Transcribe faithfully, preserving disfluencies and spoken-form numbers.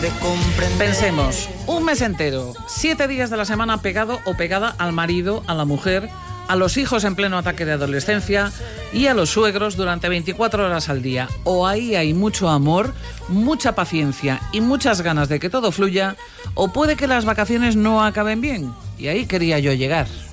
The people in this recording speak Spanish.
Pensemos, un mes entero, siete días de la semana pegado o pegada al marido, a la mujer, a los hijos en pleno ataque de adolescencia y a los suegros durante veinticuatro horas al día. O ahí hay mucho amor, mucha paciencia y muchas ganas de que todo fluya, o puede que las vacaciones no acaben bien. Y ahí quería yo llegar.